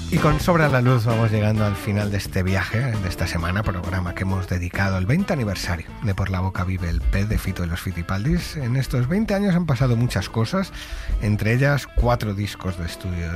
Y con Sobra la Luz vamos llegando al final de este viaje, de esta semana, programa que hemos dedicado al 20 aniversario de Por la Boca Vive el Pez de Fito y los Fitipaldis. En estos 20 años han pasado muchas cosas, entre ellas 4 discos de estudio